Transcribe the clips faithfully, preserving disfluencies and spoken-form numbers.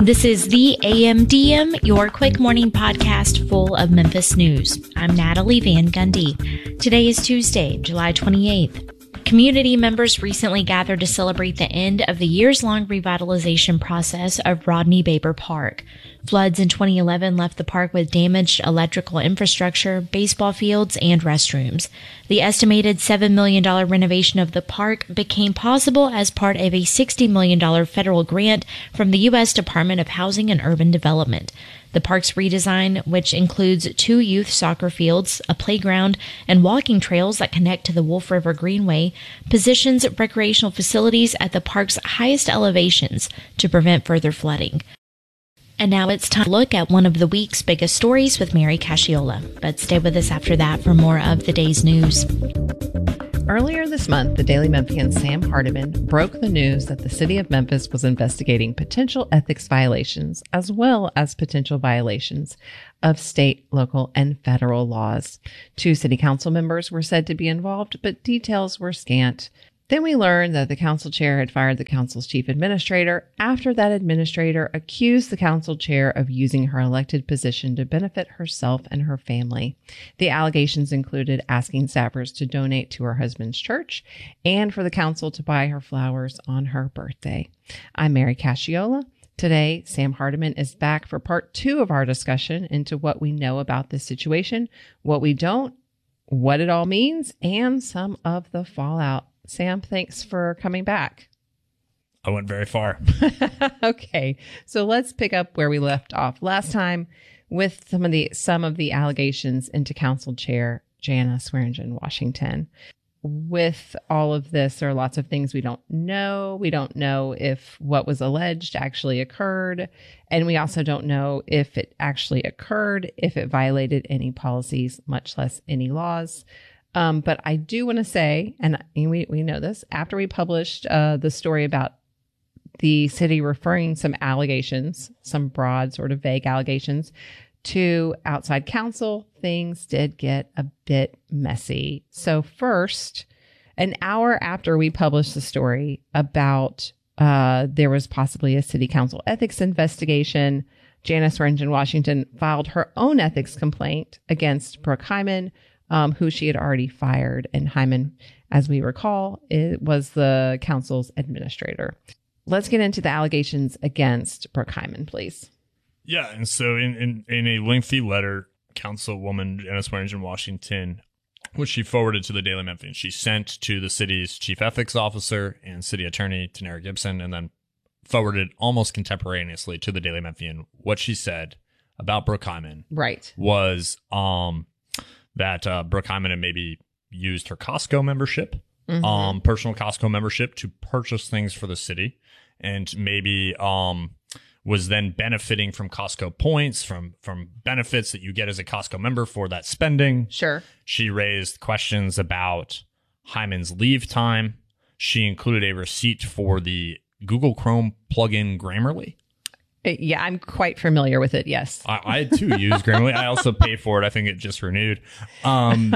This is the A M D M, your quick morning podcast full of Memphis news. I'm Natalie Van Gundy. Today is Tuesday, July twenty-eighth. Community members recently gathered to celebrate the end of the years-long revitalization process of Rodney Baber Park. Floods in twenty eleven left the park with damaged electrical infrastructure, baseball fields, and restrooms. The estimated seven million dollars renovation of the park became possible as part of a sixty million dollars federal grant from the U S Department of Housing and Urban Development. The park's redesign, which includes two youth soccer fields, a playground, and walking trails that connect to the Wolf River Greenway, positions recreational facilities at the park's highest elevations to prevent further flooding. And now it's time to look at one of the week's biggest stories with Mary Casciola. But stay with us after that for more of the day's news. Earlier this month, the Daily Memphian Sam Hardiman broke the news that the city of Memphis was investigating potential ethics violations as well as potential violations of state, local, and federal laws. Two city council members were said to be involved, but details were scant. Then we learned that the council chair had fired the council's chief administrator after that administrator accused the council chair of using her elected position to benefit herself and her family. The allegations included asking staffers to donate to her husband's church and for the council to buy her flowers on her birthday. I'm Mary Casciola. Today, Sam Hardiman is back for part two of our discussion into what we know about this situation, what we don't, what it all means, and some of the fallout. Sam, thanks for coming back. I went very far. Okay, so let's pick up where we left off last time with some of the some of the allegations into Council Chair Jana Swearingen Washington. With all of this, there are lots of things we don't know. We don't know if what was alleged actually occurred, and we also don't know if it actually occurred, if it violated any policies, much less any laws. Um, but I do want to say, and we, we know this, after we published uh, the story about the city referring some allegations, some broad sort of vague allegations to outside counsel, things did get a bit messy. So first, an hour after we published the story about uh, there was possibly a city council ethics investigation, Jana Swearingen Washington filed her own ethics complaint against Brooke Hyman, Um, who she had already fired. And Hyman, as we recall, it was the council's administrator. Let's get into the allegations against Brooke Hyman, please. Yeah, and so in, in, in a lengthy letter, Councilwoman Jana Swearingen Washington, which she forwarded to the Daily Memphian, she sent to the city's chief ethics officer and city attorney, Tanera Gibson, and then forwarded almost contemporaneously to the Daily Memphian. What she said about Brooke Hyman right. was... um. that uh, Brooke Hyman had maybe used her Costco membership, mm-hmm. um, personal Costco membership to purchase things for the city, and maybe um, was then benefiting from Costco points, from from benefits that you get as a Costco member for that spending. Sure. She raised questions about Hyman's leave time. She included a receipt for the Google Chrome plugin Grammarly. Yeah, I'm quite familiar with it. Yes. I, I too use Grammarly. I also pay for it. I think it just renewed. Um,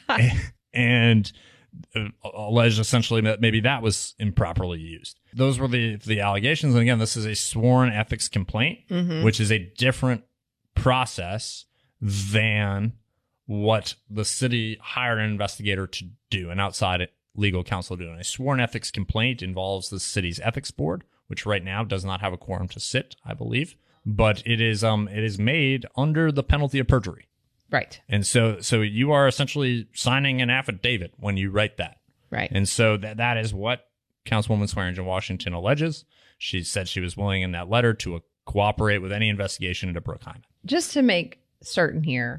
and uh, alleged essentially that maybe that was improperly used. Those were the, the allegations. And again, this is a sworn ethics complaint, mm-hmm. which is a different process than what the city hired an investigator to do, an outside legal counsel to do. And a sworn ethics complaint involves the city's ethics board, which right now does not have a quorum to sit, I believe, but it is um it is made under the penalty of perjury. Right. And so so you are essentially signing an affidavit when you write that. Right. And so that that is what Councilwoman Swearingen Washington alleges. She said she was willing in that letter to uh, cooperate with any investigation into Brooke Hyman. Just to make certain here,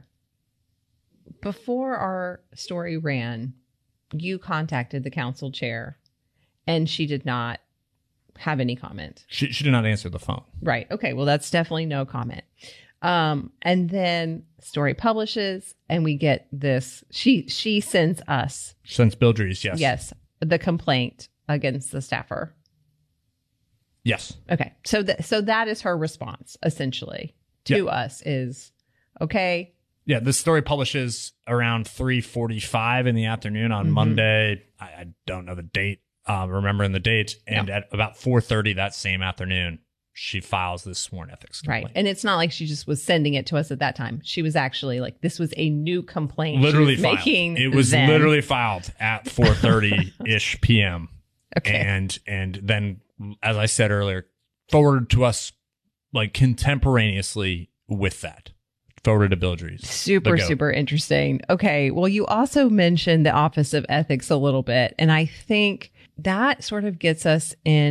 before our story ran, you contacted the council chair and she did not have any comment. She she did not answer the phone. Right. Okay. Well, that's definitely no comment. Um, and then story publishes and we get this. She she sends us. Sends Bill Dries, yes. Yes. The complaint against the staffer. Yes. Okay. So that so that is her response essentially to yeah. us is okay. Yeah, this story publishes around three forty-five in the afternoon on mm-hmm. Monday. I, I don't know the date. Uh, remembering the date, and yeah. at about four thirty that same afternoon, she files this sworn ethics complaint. Right. And it's not like she just was sending it to us at that time. She was actually like, this was a new complaint. Literally she was filed. making It was then. literally filed at four thirty-ish p.m. Okay. And and then, as I said earlier, forwarded to us like contemporaneously with that. Forwarded to Bill Dries. Super, The goat. super interesting. Okay. Well, you also mentioned the Office of Ethics a little bit. And I think that sort of gets us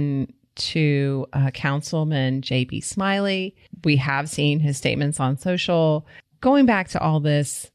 into uh, Councilman J B. Smiley. We have seen his statements on social. Going back to all this,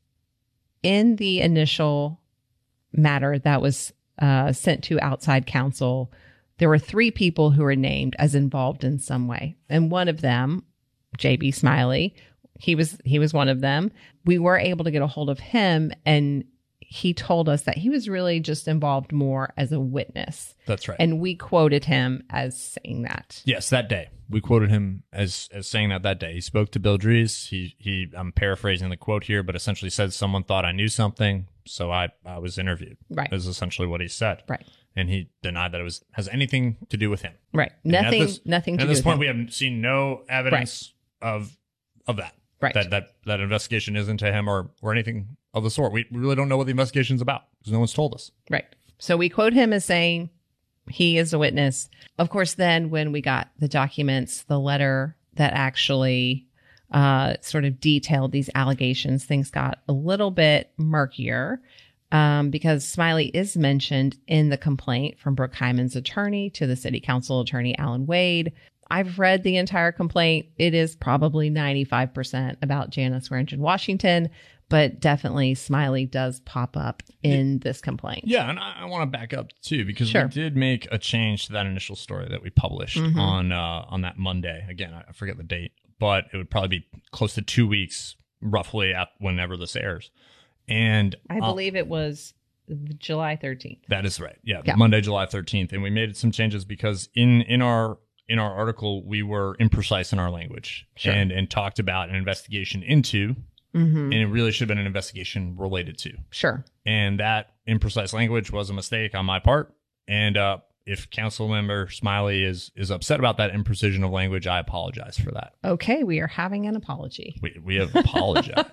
in the initial matter that was uh, sent to outside counsel, there were three people who were named as involved in some way. And one of them, J B. Smiley, he was he was one of them. We were able to get a hold of him, and he told us that he was really just involved more as a witness. That's right. And we quoted him as saying that. Yes, that day. We quoted him as as saying that that day. He spoke to Bill Dries. He, he I'm paraphrasing the quote here, but essentially said someone thought I knew something, so I, I was interviewed. Right. Is essentially what he said. Right. And he denied that it was has anything to do with him. Right. And at Nothing. this- nothing to At do this with point, him. we have seen no evidence of of that. Right. That that that investigation is into him or or anything of the sort. We really don't know what the investigation's about because no one's told us. Right. So we quote him as saying he is a witness. Of course, then when we got the documents, the letter that actually uh, sort of detailed these allegations, things got a little bit murkier um, because Smiley is mentioned in the complaint from Brooke Hyman's attorney to the city council attorney, Alan Wade. I've read the entire complaint. It is probably ninety-five percent about Janice Swearingen Washington, but definitely Smiley does pop up in this complaint. Yeah, and I, I want to back up too because Sure. we did make a change to that initial story that we published Mhm. on uh, on that Monday. Again, I forget the date, but it would probably be close to two weeks, roughly, at whenever this airs. And I uh, believe it was July thirteenth. that is right. Yeah, Yeah. Monday, July thirteenth, and we made some changes because in in our in our article we were imprecise in our language Sure. and and talked about an investigation into, Mm-hmm. and it really should have been an investigation related to. Sure. And that imprecise language was a mistake on my part. And uh, if council member Smiley is is upset about that imprecision of language, I apologize for that. Okay, we are having an apology. We we have apologized.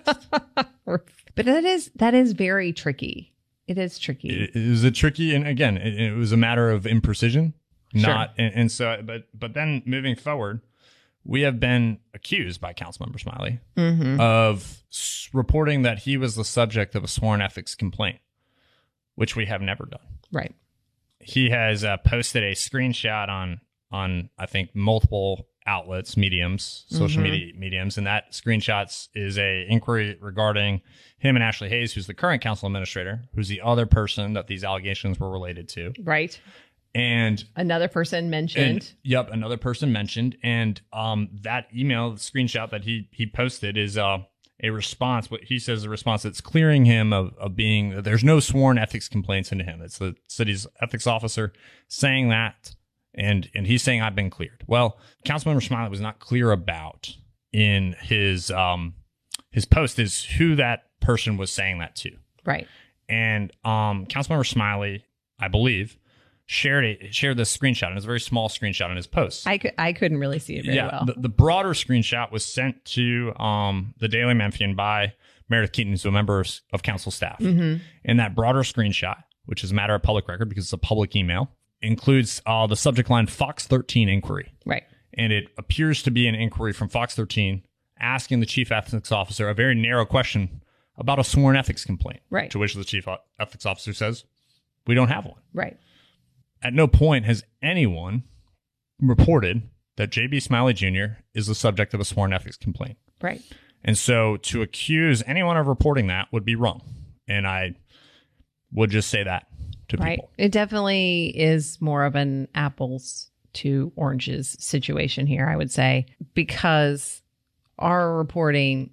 But that is that is very tricky. It is tricky. It, it was a tricky, and again, it, it was a matter of imprecision, Sure. not and, and so. But but then moving forward, we have been accused by Councilmember Smiley Mm-hmm. of s- reporting that he was the subject of a sworn ethics complaint, which we have never done. Right. He has uh, posted a screenshot on on I think multiple outlets, mediums, social Mhm. media mediums, and that screenshots is a inquiry regarding him and Ashley Hayes, who's the current council administrator, who's the other person that these allegations were related to, Right. and. Another person mentioned. And, yep, another person mentioned, and um, that email, the screenshot that he he posted is uh, a response. What he says, a response that's clearing him of, of being. There's no sworn ethics complaints into him. It's the city's ethics officer saying that, and and he's saying I've been cleared. Well, Councilmember Smiley was not clear about in his um his post is who that person was saying that to, Right. and um Councilmember Smiley, I believe, shared a, shared this screenshot, and it's a very small screenshot in his post. I could I couldn't really see it very well. The, the broader screenshot was sent to um, the Daily Memphian by Meredith Keaton, who's a member of, of council staff. Mm-hmm. And that broader screenshot, which is a matter of public record because it's a public email, includes uh, the subject line Fox thirteen inquiry. Right. And it appears to be an inquiry from Fox thirteen asking the chief ethics officer a very narrow question about a sworn ethics complaint. Right. To which the chief ethics officer says, we don't have one. Right. At no point has anyone reported that J B. Smiley Junior is the subject of a sworn ethics complaint. Right. And so to accuse anyone of reporting that would be wrong. And I would just say that to Right. people. It definitely is more of an apples to oranges situation here, I would say, because our reporting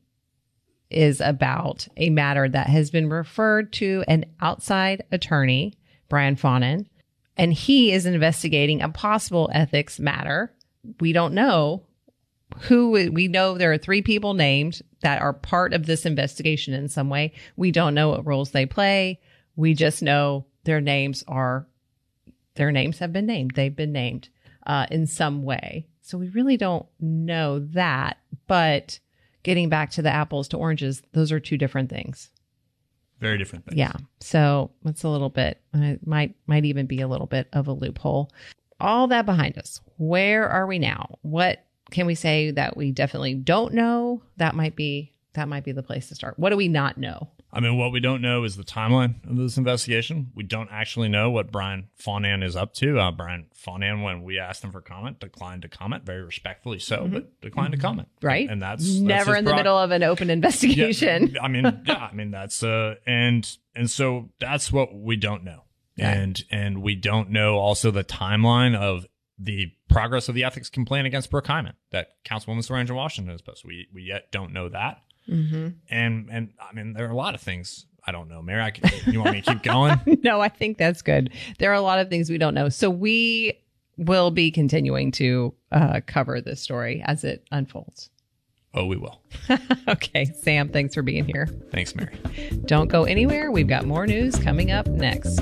is about a matter that has been referred to an outside attorney, Brian Fawnin, and he is investigating a possible ethics matter. We don't know who, we know there are three people named that are part of this investigation in some way. We don't know what roles they play. We just know their names are, their names have been named. They've been named uh, in some way. So we really don't know that. But getting back to the apples to oranges, those are two different things. Very different things. Yeah. So it's a little bit, it might, might even be a little bit of a loophole. All that behind us. Where are we now? What can we say that we definitely don't know? That might be, that might be the place to start. What do we not know? I mean, what we don't know is the timeline of this investigation. We don't actually know what Brian Faunan is up to. Uh, Brian Faunan, when we asked him for comment, declined to comment, very respectfully so, mm-hmm. but declined mm-hmm. to comment. Right. And, and that's never that's in the pro- middle of an open investigation. Yeah, I mean, yeah, I mean, that's, uh, and, and so that's what we don't know. Yeah. And, and we don't know also the timeline of the progress of the ethics complaint against Brooke Hyman that Councilwoman Swearingen Washington has posted. We, we yet don't know that. Mm-hmm. And, and I mean, there are a lot of things I don't know. Mary, I can, you want me to keep going? No, I think that's good. There are a lot of things we don't know. So we will be continuing to uh, cover this story as it unfolds. Oh, we will. Okay. Sam, thanks for being here. Thanks, Mary. Don't go anywhere. We've got more news coming up next.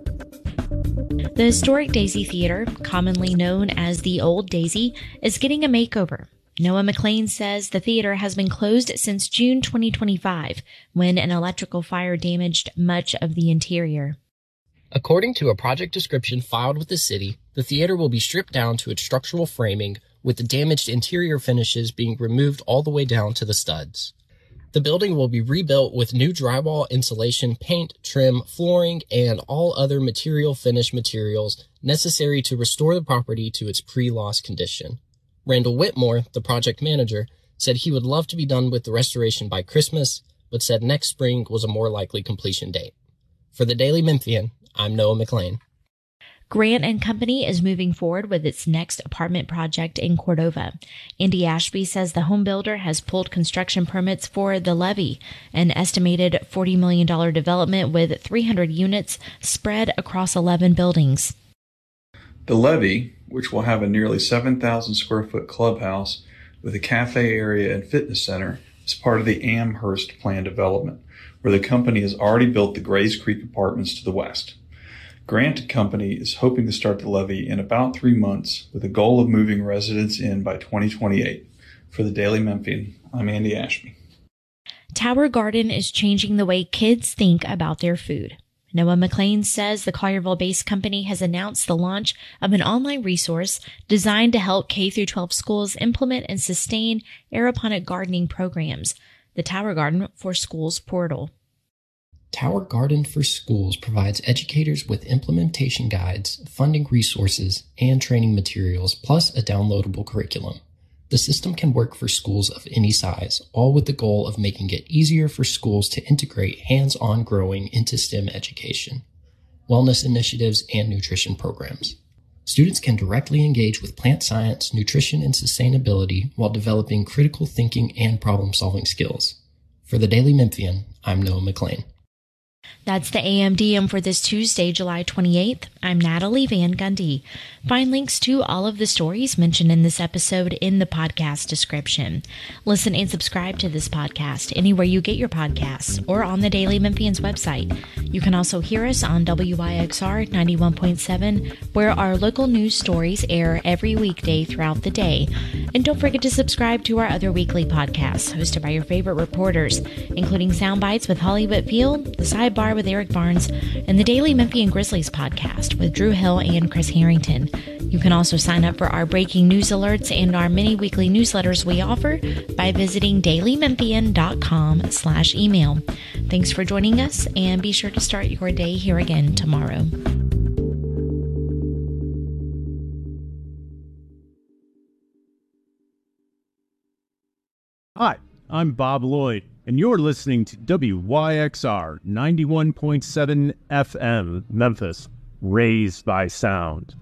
The historic Daisy Theater, commonly known as the Old Daisy, is getting a makeover. Noah McLean says the theater has been closed since June twenty twenty-five, when an electrical fire damaged much of the interior. According to a project description filed with the city, the theater will be stripped down to its structural framing, with the damaged interior finishes being removed all the way down to the studs. The building will be rebuilt with new drywall, insulation, paint, trim, flooring, and all other material finish materials necessary to restore the property to its pre-loss condition. Randall Whitmore, the project manager, said he would love to be done with the restoration by Christmas, but said next spring was a more likely completion date. For the Daily Memphian, I'm Noah McLean. Grant and Company is moving forward with its next apartment project in Cordova. Andy Ashby says the home builder has pulled construction permits for The Levee, an estimated forty million dollars development with three hundred units spread across eleven buildings. The Levee, which will have a nearly seven thousand square foot clubhouse with a cafe area and fitness center, is part of the Amherst plan development, where the company has already built the Grays Creek apartments to the west. Grant Company is hoping to start the levee in about three months with a goal of moving residents in by twenty twenty-eight. For the Daily Memphian, I'm Andy Ashby. Tower Garden is changing the way kids think about their food. Noah McLean says the Collierville-based company has announced the launch of an online resource designed to help K through twelve schools implement and sustain aeroponic gardening programs. The Tower Garden for Schools portal. Tower Garden for Schools provides educators with implementation guides, funding resources, and training materials, plus a downloadable curriculum. The system can work for schools of any size, all with the goal of making it easier for schools to integrate hands-on growing into STEM education, wellness initiatives, and nutrition programs. Students can directly engage with plant science, nutrition, and sustainability while developing critical thinking and problem-solving skills. For the Daily Memphian, I'm Noah McLean. That's the A M D M for this Tuesday, July twenty-eighth. I'm Natalie Van Gundy. Find links to all of the stories mentioned in this episode in the podcast description. Listen and subscribe to this podcast anywhere you get your podcasts or on the Daily Memphian's website. You can also hear us on W Y X R ninety-one point seven, where our local news stories air every weekday throughout the day. And don't forget to subscribe to our other weekly podcasts hosted by your favorite reporters, including Sound Bites with Holly Whitfield, The Sidebar with Eric Barnes, and the Daily Memphian Grizzlies podcast with Drew Hill and Chris Harrington. You can also sign up for our breaking news alerts and our many weekly newsletters we offer by visiting dailymemphian.com slash email. Thanks for joining us, and be sure to start your day here again tomorrow. Hi, I'm Bob Lloyd, and you're listening to W Y X R ninety-one point seven F M, Memphis, Raised by Sound.